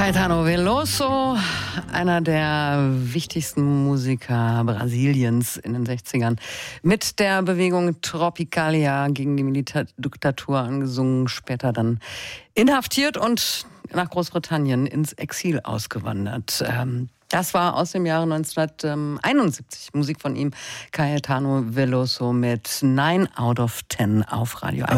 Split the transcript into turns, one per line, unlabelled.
Caetano Veloso, einer der wichtigsten Musiker Brasiliens in den 60ern, mit der Bewegung Tropicalia gegen die Militärdiktatur angesungen, später dann inhaftiert und nach Großbritannien ins Exil ausgewandert. Das war aus dem Jahre 1971. Musik von ihm, Caetano Veloso mit 9 out of 10 auf Radio 1.